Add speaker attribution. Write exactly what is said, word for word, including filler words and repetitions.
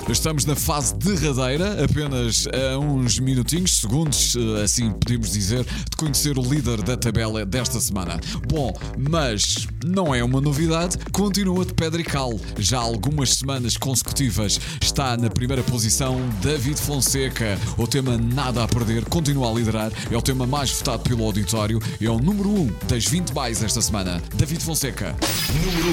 Speaker 1: Estamos na fase derradeira, apenas a uns minutinhos, segundos, assim podemos dizer, de conhecer o líder da tabela desta semana. Bom, mas não é uma novidade, continua de pedra e cal. Já há algumas semanas consecutivas está na primeira posição David Fonseca. O tema Nada a Perder continua a liderar, é o tema mais votado pelo auditório, é o número um das vinte mais esta semana. David Fonseca.
Speaker 2: Número